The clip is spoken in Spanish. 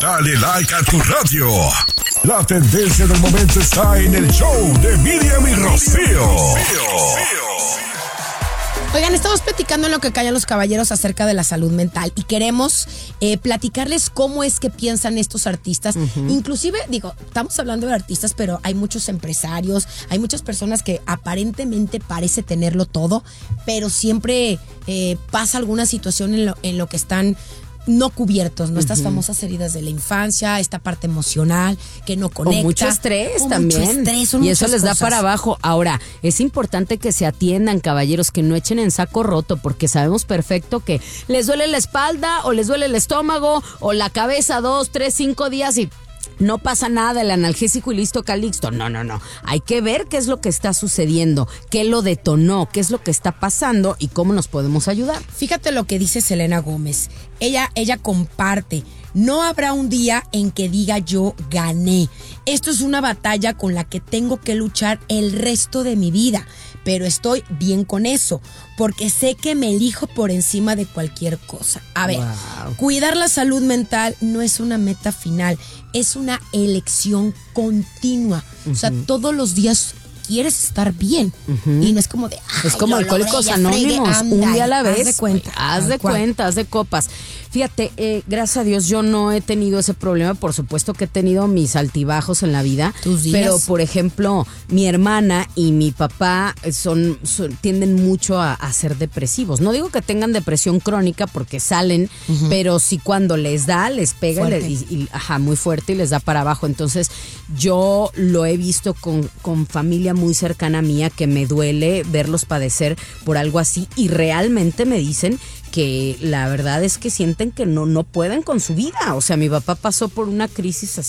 Dale like a tu radio. La tendencia del momento está en el show de Miriam y Rocío. Oigan, estamos platicando en Lo que callan los caballeros acerca de la salud mental y queremos platicarles cómo es que piensan estos artistas. Inclusive, digo, estamos hablando de artistas, pero hay muchos empresarios, hay muchas personas que aparentemente parece tenerlo todo, pero siempre pasa alguna situación en lo que están no cubiertos, ¿no? Estas famosas heridas de la infancia, esta parte emocional que no conecta. O mucho estrés también. Mucho estrés, y eso les da para abajo. Ahora, es importante que se atiendan, caballeros, que no echen en saco roto, porque sabemos perfecto que les duele la espalda, o les duele el estómago, o la cabeza 2, 3, 5 días y no pasa nada, el analgésico y listo, calixto. No. Hay que ver qué es lo que está sucediendo, qué lo detonó, qué es lo que está pasando y cómo nos podemos ayudar. Fíjate lo que dice Selena Gómez. Ella comparte. No habrá un día en que diga yo gané. Esto es una batalla con la que tengo que luchar el resto de mi vida. Pero estoy bien con eso, porque sé que me elijo por encima de cualquier cosa. A ver, cuidar la salud mental no es una meta final, es una elección continua. O sea, todos los días quieres estar bien. Y no es como de... Es como Alcohólicos Anónimos, un día a la vez. Haz de cuenta. Haz de copas. Fíjate, gracias a Dios yo no he tenido ese problema. Por supuesto que he tenido mis altibajos en la vida. Tus días. Pero, por ejemplo, mi hermana y mi papá tienden mucho a ser depresivos. No digo que tengan depresión crónica porque salen, pero sí cuando les da, les pega muy fuerte y les da para abajo. Entonces, yo lo he visto con familia muy cercana mía que me duele verlos padecer por algo así y realmente me dicen que la verdad es que sienten que no pueden con su vida. O sea, mi papá pasó por una crisis así